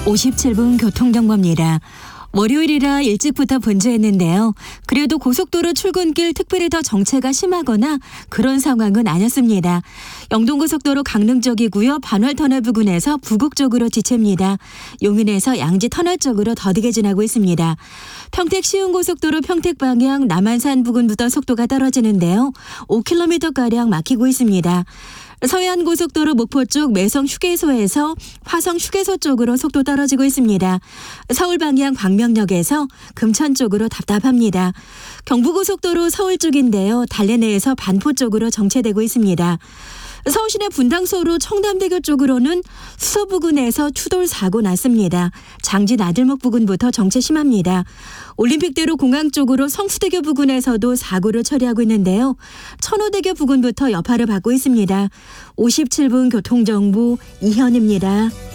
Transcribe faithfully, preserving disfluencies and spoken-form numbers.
오십칠 분 교통정보입니다. 월요일이라 일찍부터 분주했는데요. 그래도 고속도로 출근길 특별히 더 정체가 심하거나 그런 상황은 아니었습니다. 영동고속도로 강릉 쪽이고요. 반월터널 부근에서 부곡 쪽으로 지체입니다. 용인에서 양지 터널 쪽으로 더디게 지나고 있습니다. 평택 시흥고속도로 평택 방향 남한산 부근부터 속도가 떨어지는데요. 오 킬로미터가량 막히고 있습니다. 서해안고속도로 목포 쪽 매성 휴게소에서 화성 휴게소 쪽으로 속도 떨어지고 있습니다. 서울 방향 광명역에서 금천 쪽으로 답답합니다. 경부고속도로 서울 쪽인데요. 달래내에서 반포 쪽으로 정체되고 있습니다. 서울시내 분당서로 청담대교 쪽으로는 수서 부근에서 추돌 사고 났습니다. 장지 나들목 부근부터 정체 심합니다. 올림픽대로 공항 쪽으로 성수대교 부근에서도 사고를 처리하고 있는데요. 천호대교 부근부터 여파를 받고 있습니다. 오십칠 분 교통정보 이현입니다.